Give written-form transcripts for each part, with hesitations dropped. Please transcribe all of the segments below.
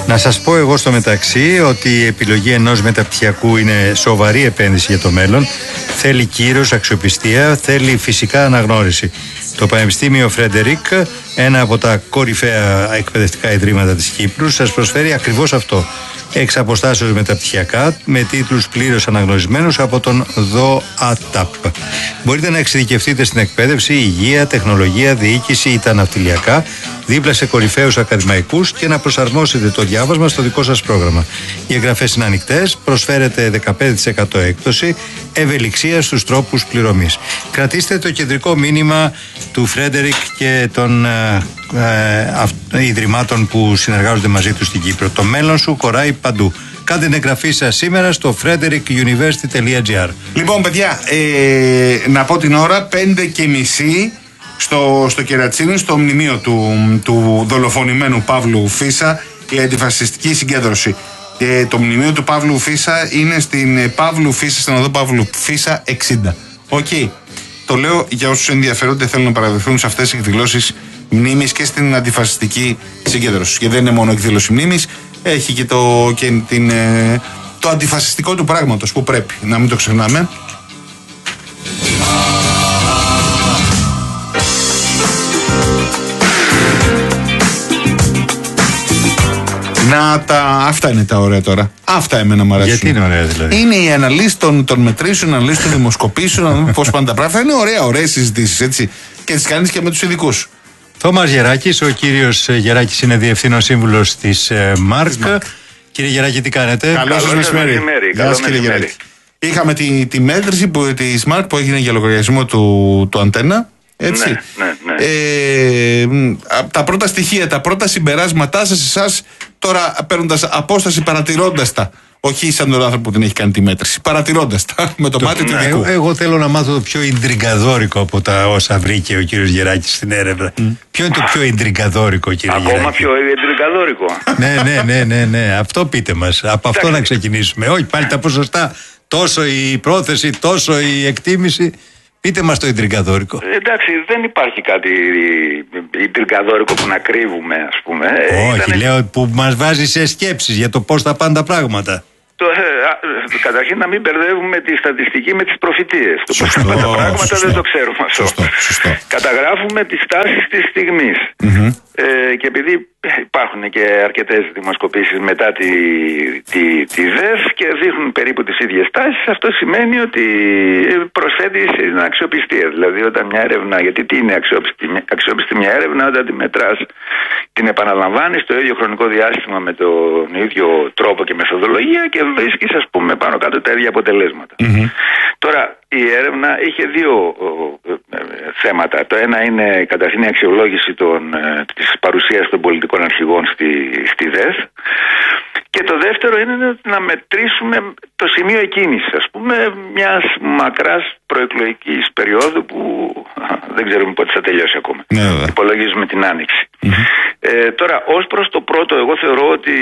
Να σας πω εγώ στο μεταξύ ότι η επιλογή ενός μεταπτυχιακού είναι σοβαρή επένδυση για το μέλλον. Θέλει κύρος, αξιοπιστία, θέλει φυσικά αναγνώριση. Το Πανεπιστήμιο Φρέντερικ, ένα από τα κορυφαία εκπαιδευτικά ιδρύματα της Κύπρου, σας προσφέρει ακριβώς αυτό. Εξ αποστάσεως μεταπτυχιακά, με τίτλους πλήρως αναγνωρισμένους από τον ΔΟΑΤΑΠ. Μπορείτε να εξειδικευτείτε στην εκπαίδευση, υγεία, τεχνολογία, διοίκηση ή τα ναυτιλιακά, δίπλα σε κορυφαίους ακαδημαϊκούς και να προσαρμόσετε το διάβασμα στο δικό σας πρόγραμμα. Οι εγγραφές είναι ανοιχτές, προσφέρετε 15% έκπτωση, ευελιξία στους τρόπους πληρωμής. Κρατήστε το κεντρικό μήνυμα του Φρέντερικ και των ιδρυμάτων που συνεργάζονται μαζί του στην Κύπρο. Το μέλλον σου χωράει παντού. Κάντε την εγγραφή σας σήμερα στο frederickuniversity.gr. Λοιπόν, παιδιά, να πω την ώρα 5:30 στο Κερατσίνι, στο μνημείο του δολοφονημένου Παύλου Φίσα, η αντιφασιστική συγκέντρωση. Το μνημείο του Παύλου Φίσα είναι στην Παύλου Φίσα, στην οδό Παύλου Φίσα 60. Οκ. Το λέω για όσους ενδιαφέρονται, θέλουν να παραδεχθούν σε αυτές τις εκδηλώσεις μνήμης και στην αντιφασιστική συγκέντρωση. Και δεν είναι μόνο εκδήλωση μνήμης, έχει και το αντιφασιστικό του πράγματος που πρέπει, να μην το ξεχνάμε. Αυτά είναι τα ωραία τώρα. Αυτά εμένα μου αρέσουν. Γιατί είναι ωραία δηλαδή? Είναι η αναλύση των μετρήσεων, η αναλύση των δημοσκοπήσεων, να δούμε πώς πάνε τα πράγματα. Είναι ωραίες συζητήσεις, έτσι. Και τις κάνεις και με τους ειδικούς. Θωμάς Γεράκης, ο κύριος Γεράκης είναι διευθύνων σύμβουλος της ΜΑΡΚ. Κύριε Γεράκη, τι κάνετε? Καλώς σας μεσημέρι. Γεια σας, κύριε Γεράκη. Είχαμε τη μέτρηση της ΜΑΡΚ που έγινε για λογαριασμό του Αντένα. Έτσι. Ναι. Τα πρώτα στοιχεία, τα πρώτα συμπεράσματά σας, εσάς τώρα παίρνοντας απόσταση, παρατηρώντας τα. Όχι σαν τον άνθρωπο που την έχει κάνει τη μέτρηση. Παρατηρώντας τα με το μάτι του ειδικού. Εγώ θέλω να μάθω το πιο ιντριγκαδόρικο από τα όσα βρήκε ο κύριος Γεράκης στην έρευνα. Ποιο είναι το πιο ιντριγκαδόρικο, κύριε Γεράκη? Ακόμα πιο ιντριγκαδόρικο. Ναι. Αυτό πείτε μας. Από αυτό να ξεκινήσουμε. Όχι πάλι τα ποσοστά. Τόσο η πρόθεση, τόσο η εκτίμηση. Πείτε μας το ιντριγκαδόρικο. Εντάξει, δεν υπάρχει κάτι ιντριγκαδόρικο που να κρύβουμε, ας πούμε. Όχι, λέω που μας βάζει σε σκέψεις για το πώς θα πάνε τα πράγματα. Καταρχήν να μην μπερδεύουμε τη στατιστική με τις προφητείες. Το πώς θα πάνε τα πράγματα δεν το ξέρουμε αυτό. Σωστό. Καταγράφουμε τις τάσεις της στιγμής. Και επειδή υπάρχουν και αρκετές δημοσκοπήσεις μετά τη ΔΕΘ και δείχνουν περίπου τις ίδιες τάσεις, αυτό σημαίνει ότι προσθέτει στην αξιοπιστία. Δηλαδή όταν μια έρευνα, γιατί τι είναι αξιόπιστη μια έρευνα? Όταν τη μετράς, την επαναλαμβάνεις το ίδιο χρονικό διάστημα με τον ίδιο τρόπο και μεθοδολογία και βρίσκεις, ας πούμε, πάνω κάτω τα ίδια αποτελέσματα. Τώρα η έρευνα είχε δύο θέματα. Το ένα είναι καταρχήν η αξιολόγηση της παρουσίας των πολιτικών αρχηγών στη ΔΕΘ, και το δεύτερο είναι να μετρήσουμε το σημείο εκκίνησης, ας πούμε, μιας μακράς προεκλογικής περίοδου που δεν ξέρουμε πότε θα τελειώσει ακόμα. Υπολογίζουμε την Άνοιξη. Τώρα, ως προς το πρώτο, εγώ θεωρώ ότι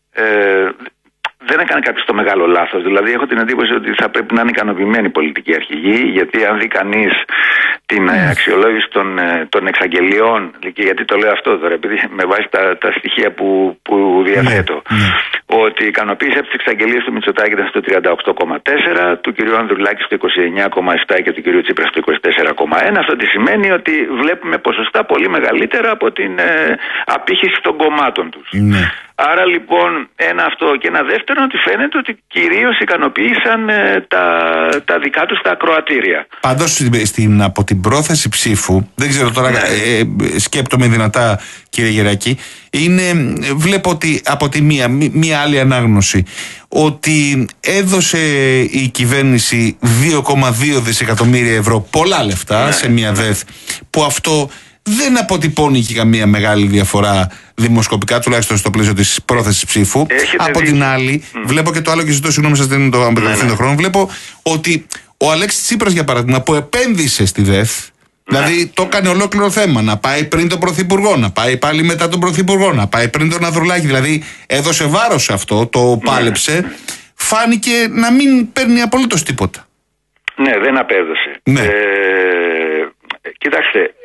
δεν έκανε κάποιο το μεγάλο λάθος. Δηλαδή, έχω την εντύπωση ότι θα πρέπει να είναι ικανοποιημένοι οι πολιτικοί αρχηγοί, γιατί αν δει κανείς την αξιολόγηση των εξαγγελιών, και γιατί το λέω αυτό τώρα, επειδή με βάση τα στοιχεία που διαθέτω, ότι η ικανοποίηση από τις εξαγγελίες του Μητσοτάκη ήταν στο 38,4, του κ. Ανδρουλάκη στο 29,7 και του κ. Τσίπρα στο 24,1. Αυτό τι σημαίνει? Ότι βλέπουμε ποσοστά πολύ μεγαλύτερα από την απήχηση των κομμάτων τους. Άρα λοιπόν ένα αυτό, και ένα δεύτερο, ότι φαίνεται ότι κυρίως ικανοποίησαν τα δικά τους τα ακροατήρια. Πάντως από την πρόθεση ψήφου, δεν ξέρω τώρα, σκέπτομαι δυνατά, κύριε Γεράκη, βλέπω ότι από τη μία άλλη ανάγνωση, ότι έδωσε η κυβέρνηση 2,2 δισεκατομμύρια ευρώ, πολλά λεφτά, σε μια ΔΕΘ, που αυτό δεν αποτυπώνει και καμία μεγάλη διαφορά δημοσκοπικά, τουλάχιστον στο πλαίσιο της πρόθεσης ψήφου. Από την άλλη, βλέπω και το άλλο, και ζητώ συγγνώμη, σας δίνω το χρόνο. Βλέπω ότι ο Αλέξης Τσίπρας, για παράδειγμα, που επένδυσε στη ΔΕΘ, δηλαδή το έκανε ολόκληρο θέμα, να πάει πριν τον Πρωθυπουργό, να πάει πάλι μετά τον Πρωθυπουργό, να πάει πριν τον Ανδρουλάκη, δηλαδή έδωσε βάρος σε αυτό, το πάλεψε, φάνηκε να μην παίρνει απολύτως τίποτα. Ναι, δεν απέδωσε. Κοιτάξτε,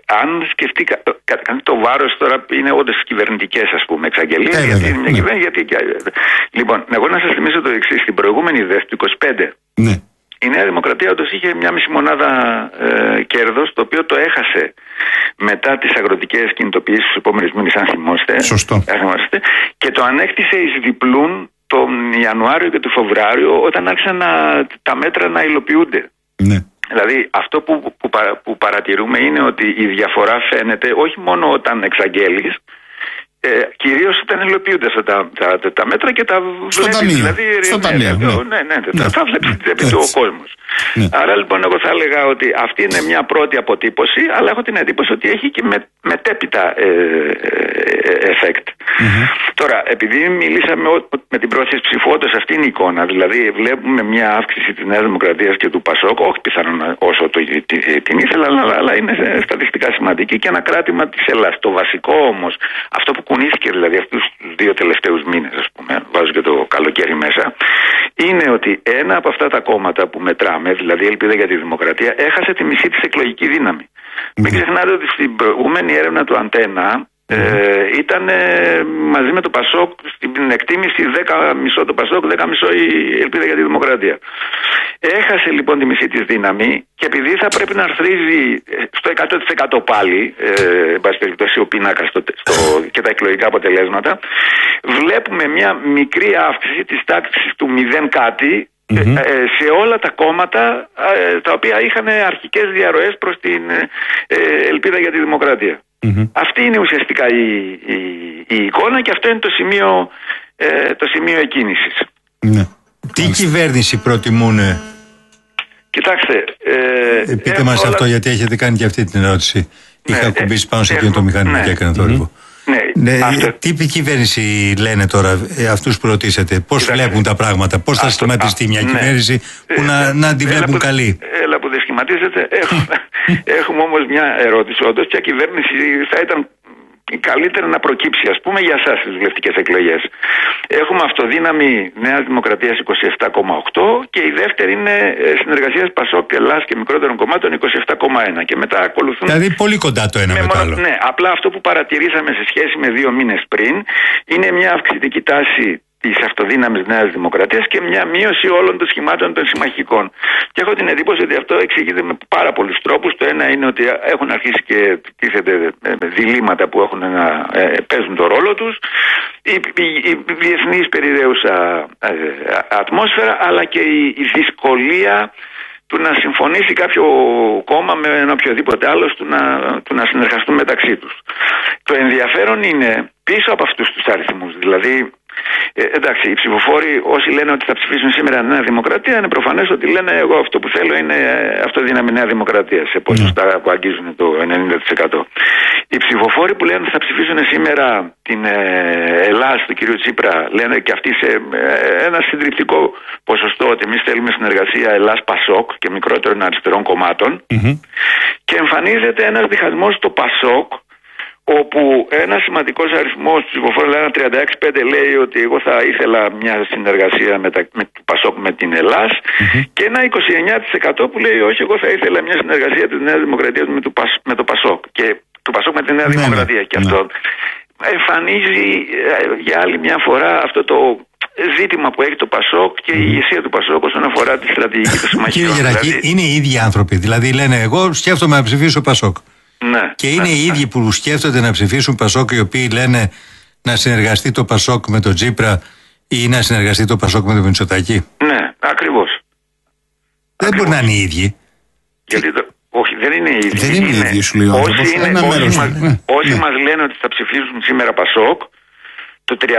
αν σκεφτεί το βάρος τώρα είναι όντως κυβερνητικές, ας πούμε, εξαγγελίες. Γιατί μια κυβέρνηση, Λοιπόν, εγώ να σας θυμίσω το εξής. Στην προηγούμενη ΔΕΘ του 25, η Νέα Δημοκρατία όντως είχε μια μισή μονάδα κέρδος, το οποίο το έχασε μετά τις αγροτικές κινητοποιήσεις στους επόμενους μήνες, αν θυμόστε. Σωστό. Και το ανέκτησε εις διπλούν τον Ιανουάριο και τον Φεβρουάριο, όταν άρχισαν τα μέτρα να υλοποιούνται. Ναι. Δηλαδή αυτό που παρατηρούμε είναι ότι η διαφορά φαίνεται όχι μόνο όταν εξαγγέλεις, κυρίως όταν υλοποιούνται τα μέτρα και τα βλέπεις. Δηλαδή, θα βλέπεις ο κόσμος. Ναι. Άρα λοιπόν εγώ θα έλεγα ότι αυτή είναι μια πρώτη αποτύπωση, αλλά έχω την εντύπωση ότι έχει και μετέπειτα effect. Τώρα, επειδή μιλήσαμε με την πρόθεση ψηφού, όντως αυτή είναι η εικόνα. Δηλαδή βλέπουμε μια αύξηση της Νέας Δημοκρατίας και του Πασόκ, όχι πιθανόν όσο την ήθελα, αλλά είναι στατιστικά σημαντική, και ένα κράτημα της Ελλάδας. Το βασικό όμως, αυτό που κουνήθηκε δηλαδή αυτούς τους 2 τελευταίους μήνες, ας πούμε, βάζω και το καλοκαίρι μέσα, είναι ότι ένα από αυτά τα κόμματα που μετράμε, δηλαδή η Ελπίδα για τη Δημοκρατία, έχασε τη μισή της εκλογική δύναμη. Μην ξεχνάτε ότι στην προηγούμενη έρευνα του Αντένα ήταν μαζί με το Πασόκ στην εκτίμηση 10,5 το Πασόκ, 10,5 η Ελπίδα για τη Δημοκρατία. Έχασε λοιπόν τη μισή της δύναμη, και επειδή θα πρέπει να αρθρίζει στο 100% πάλι, εν πάση περιπτώσει, ο πίνακας και τα εκλογικά αποτελέσματα, βλέπουμε μια μικρή αύξηση της τάξης του 0 κάτι σε όλα τα κόμματα τα οποία είχαν αρχικές διαρροές προς την Ελπίδα για τη Δημοκρατία. Αυτή είναι ουσιαστικά η εικόνα, και αυτό είναι το σημείο εκκίνησης. Τι κυβέρνηση προτιμούνε? Κοιτάξτε, πείτε μας αυτό, γιατί έχετε κάνει και αυτή την ερώτηση. Είχα κουμπίσει πάνω σε εκείνο το μηχάνημα και έκανα θόρυβο. Τι κυβέρνηση λένε τώρα αυτούς που ρωτήσατε? Πώς βλέπουν τα πράγματα? Πώς θα σχηματιστεί μια κυβέρνηση που να τη βλέπουν καλή? Έλα που δεν σχηματίζεται. Έχουμε όμως μια ερώτηση. Όντως, ποια κυβέρνηση θα ήταν καλύτερα να προκύψει, ας πούμε, για εσάς στις βουλευτικές εκλογές? Έχουμε αυτοδύναμη Νέας Δημοκρατίας 27,8, και η δεύτερη είναι συνεργασίας Πασόκ, Ελλάς και μικρότερων κομμάτων 27,1, και μετά ακολουθούν. Δηλαδή πολύ κοντά το ένα με το άλλο. Ναι, απλά αυτό που παρατηρήσαμε σε σχέση με 2 μήνες πριν είναι μια αυξητική τάση της αυτοδύναμης Νέας Δημοκρατίας και μια μείωση όλων των σχημάτων των συμμαχικών. Και έχω την εντύπωση ότι αυτό εξηγείται με πάρα πολλούς τρόπους. Το ένα είναι ότι έχουν αρχίσει και τίθεται διλήμματα που έχουν να παίζουν το ρόλο τους, η διεθνής περιραίουσα ατμόσφαιρα, αλλά και η δυσκολία του να συμφωνήσει κάποιο κόμμα με ένα οποιοδήποτε άλλο του να συνεργαστούν μεταξύ τους. Το ενδιαφέρον είναι πίσω από αυτούς τους αριθμούς. Δηλαδή, εντάξει, οι ψηφοφόροι όσοι λένε ότι θα ψηφίσουν σήμερα Νέα Δημοκρατία, είναι προφανές ότι λένε εγώ αυτό που θέλω είναι αυτοδύναμη Νέα Δημοκρατία, σε ποσοστά που αγγίζουν το 90%. Οι ψηφοφόροι που λένε ότι θα ψηφίσουν σήμερα την Ελλάδα του κ. Τσίπρα, λένε και αυτοί σε ένα συντριπτικό ποσοστό ότι εμείς θέλουμε συνεργασία Ελλάς-Πασόκ και μικρότερων αριστερών κομμάτων, και εμφανίζεται ένας διχασμός στο Πασόκ, όπου ένα σημαντικός αριθμός του ψηφοφόρου, ένα 36,5, λέει ότι εγώ θα ήθελα μια συνεργασία με του Πασόκ με την Ελλάς, και ένα 29% που λέει όχι, εγώ θα ήθελα μια συνεργασία της Νέας Δημοκρατίας με το Πασόκ, και του Πασόκ με τη Νέα Δημοκρατία. Και αυτό εμφανίζει για άλλη μια φορά αυτό το ζήτημα που έχει το Πασόκ και η ηγεσία του Πασόκ όσον αφορά τη στρατηγική του συμμαχιών. Κύριε Γερακή, είναι οι ίδιοι άνθρωποι. Δηλαδή λένε εγώ σκέφτομαι να ψηφίσω Πασόκ. Ναι, και είναι οι ίδιοι που σκέφτονται να ψηφίσουν Πασόκ, οι οποίοι λένε να συνεργαστεί το Πασόκ με τον Τσίπρα ή να συνεργαστεί το Πασόκ με τον Μητσοτάκη. Ναι, ακριβώς. Δεν μπορεί να είναι οι ίδιοι. Όχι, δεν είναι οι ίδιοι. Δεν είναι οι ίδιοι, σου λέει ο άνθρωπος. Όσοι μας λένε ότι θα ψηφίσουν σήμερα Πασόκ, το 36%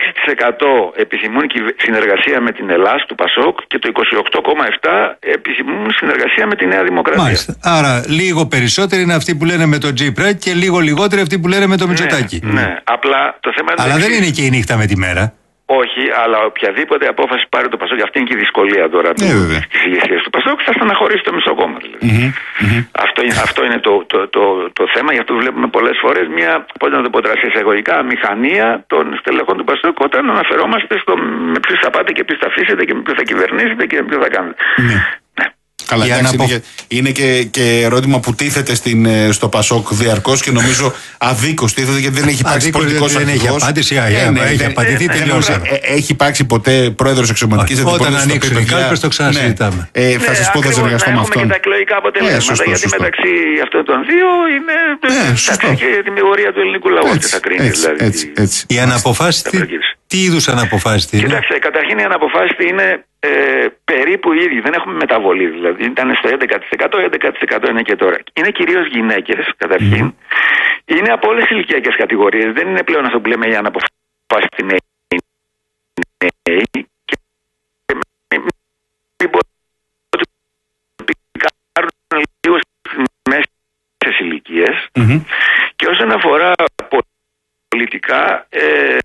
επιθυμούν συνεργασία με την Ελλάδα του Πασόκ και το 28,7% επιθυμούν συνεργασία με τη Νέα Δημοκρατία. Μάλιστα. Άρα λίγο περισσότεροι είναι αυτοί που λένε με τον Τσίπρα και λίγο λιγότεροι αυτοί που λένε με τον Μητσοτάκη. Ναι, απλά το θέμα είναι. Αλλά δεν είναι και η νύχτα με τη μέρα. Όχι, αλλά οποιαδήποτε απόφαση πάρει το Πασόκ, αυτή είναι και η δυσκολία τώρα της ηγεσίας του Πασόκ, θα στεναχωρήσει το μισό κόμμα. Δηλαδή. Αυτό είναι το θέμα, γι' αυτό βλέπουμε πολλές φορές μια, πώς να το πω τώρα σε εισαγωγικά, μηχανία των στελεχών του Πασόκ όταν αναφερόμαστε στο με ποιους θα πάτε και ποιους θα αφήσετε και με ποιους θα κυβερνήσετε και με ποιους θα κάνετε. Καλά, είναι και ερώτημα που τίθεται στο Πασόκ διαρκώς και νομίζω αδίκως τίθεται, γιατί δεν έχει υπάρξει πολιτικός αρχηγός. Δεν έχει απάντηση, έχει απαντηθεί, τελειώσαμε. Έχει υπάρξει ποτέ πρόεδρος εξωματικής αντιπολίτευσης? Όταν ανοίξουν οι κάλπες το ξανασυζητάμε. Θα σας πω, θα συνεργαστώ με αυτόν. Έχουμε και τα εκλογικά αποτελέσματα, γιατί μεταξύ αυτών των δύο είναι και τη μηγορία του ελληνικού λαού. Η αναποφάσιστη, τι είδους αναποφάσιστη είναι? Κοιτάξτε, καταρχήν η αναποφάσιστη είναι περίπου ίδιοι, δεν έχουμε μεταβολή, δηλαδή ήταν στο 11%, 11% είναι και τώρα. Είναι κυρίως γυναίκες, καταρχήν. Είναι από όλες τις ηλικιακές κατηγορίες, δεν είναι πλέον αυτό που λέμε η αναποφάσιστη νέοι. Και λίγο στις μέσες ηλικίες. Και όσον αφορά πολιτικά,